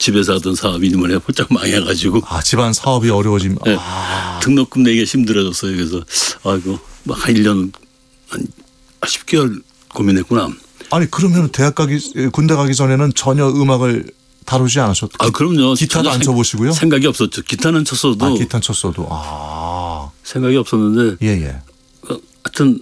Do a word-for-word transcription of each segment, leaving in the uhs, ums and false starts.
집에서 하던 사업이 이번에 홀짝 망해가지고. 아, 집안 사업이 어려워지면. 네. 아. 등록금 내기가 힘들어졌어요. 그래서 아이고 막 한 일 년 한 십 개월 고민했구나. 아니 그러면 대학 가기 군대 가기 전에는 전혀 음악을 다루지 않으셨죠? 아 그럼요. 기타도 안 쳐보시고요? 생각이 없었죠. 기타는 쳤어도. 아, 기타 쳤어도. 아. 생각이 없었는데. 예예. 어, 하여튼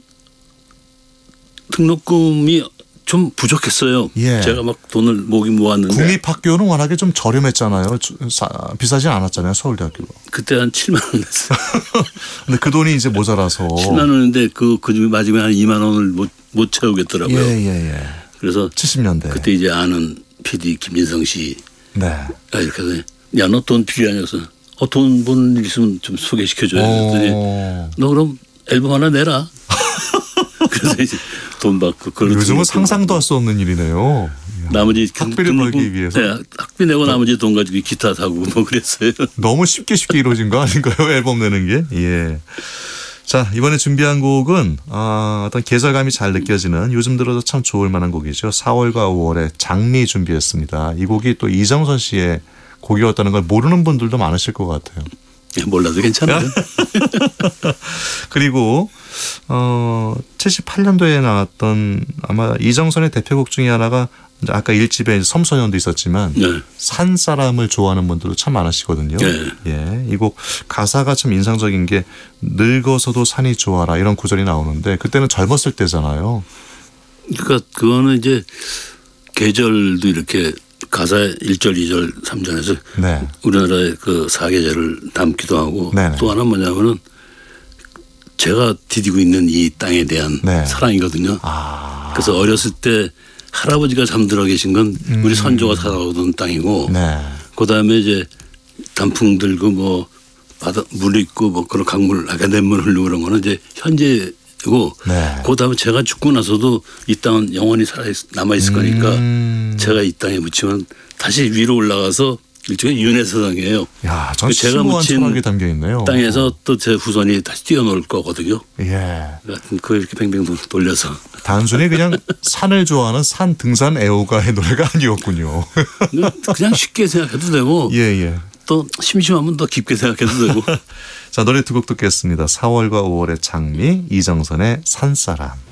등록금이 좀 부족했어요. 예. 제가 막 돈을 모긴 모았는데. 국립학교는 워낙에 좀 저렴했잖아요. 사, 비싸지 않았잖아요. 서울대학교가. 그때 한 칠만 원 냈어요. 근데 그 돈이 이제 모자라서. 칠만 원인데 그, 그 중에 마지막에 한 이만 원을 못, 못 채우겠더라고요. 예, 예, 예. 그래서 칠십 년대. 그때 이제 아는 피디 김인성 씨. 네. 이렇게 해서 야, 너 돈 필요하냐고 해서 어, 돈 번 일 있으면 좀 소개시켜줘야 했더니 너 그럼 앨범 하나 내라. 그래서 이제 돈 받고. 요즘은 상상도 할 수 없는 일이네요. 나머지 학비를 벌기 위해서. 네, 학비 내고 나머지 돈 가지고 기타 사고 뭐 그랬어요. 너무 쉽게 쉽게 이루어진 거 아닌가요? 앨범 내는 게. 예. 자, 이번에 준비한 곡은 어, 어떤 계절감이 잘 느껴지는 요즘 들어서 참 좋을 만한 곡이죠. 사월과 오월의 장미 준비했습니다. 이 곡이 또 이정선 씨의 곡이었다는 걸 모르는 분들도 많으실 것 같아요. 몰라도 괜찮아요. 그리고 어, 칠십팔 년도에 나왔던 아마 이정선의 대표곡 중에 하나가 아까 일 집에 섬소년도 있었지만 네. 산 사람을 좋아하는 분들도 참 많으시거든요. 네. 예, 이 곡 가사가 참 인상적인 게 늙어서도 산이 좋아라 이런 구절이 나오는데 그때는 젊었을 때잖아요. 그러니까 그거는 이제 계절도 이렇게 가사 일 절, 이 절, 삼 절에서 네. 우리나라의 그 사계절을 담기도 하고 네네. 또 하나 뭐냐면은 제가 디디고 있는 이 땅에 대한 네. 사랑이거든요. 아. 그래서 어렸을 때 할아버지가 잠들어 계신 건 음. 우리 선조가 살아오던 땅이고 네. 그다음에 이제 단풍 들고 뭐 바다 물 있고 뭐 그런 강물 아가냇물 흐르고 그런 거는 이제 현재고 네. 그다음에 제가 죽고 나서도 이 땅은 영원히 살아 남아 있을 거니까 음. 제가 이 땅에 묻히면 다시 위로 올라가서 일종의 윤회사상이에요. 야, 전 제가 심오한 묻힌 철학이 담겨 있네요. 땅에서 또 제 후손이 다시 뛰어놀 거거든요. 예. 그걸 이렇게 뱅뱅 돌려서. 단순히 그냥 산을 좋아하는 산 등산 애호가의 노래가 아니었군요. 그냥 쉽게 생각해도 되고 예, 예. 또 심심하면 더 깊게 생각해도 되고. 자, 노래 두 곡 듣겠습니다. 사월과 오월의 장미, 이정선의 산사람.